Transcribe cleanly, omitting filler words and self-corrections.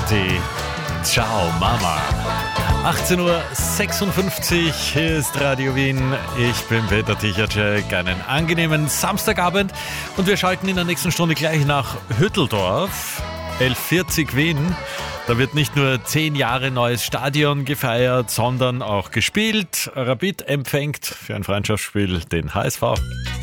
Party. Ciao, Mama. 18.56 Uhr, hier ist Radio Wien. Ich bin Peter Tichacek. Einen angenehmen Samstagabend. Und wir schalten in der nächsten Stunde gleich nach Hütteldorf, 1140 Wien. Da wird nicht nur 10 Jahre neues Stadion gefeiert, sondern auch gespielt. Rapid empfängt für ein Freundschaftsspiel den HSV.